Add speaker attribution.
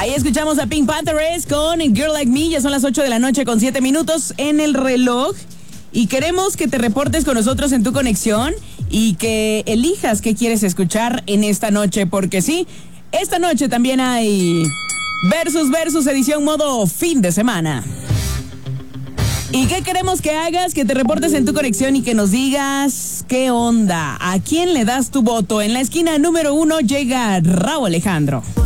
Speaker 1: Ahí escuchamos a Pink Panthers con Girl Like Me. Ya son las 8 de la noche con 7 minutos en el reloj. Y queremos que te reportes con nosotros en tu conexión y que elijas qué quieres escuchar en esta noche. Porque sí, esta noche también hay Versus edición modo fin de semana. ¿Y qué queremos que hagas? Que te reportes en tu conexión y que nos digas qué onda. ¿A quién le das tu voto? En la esquina número 1 llega Raúl Alejandro.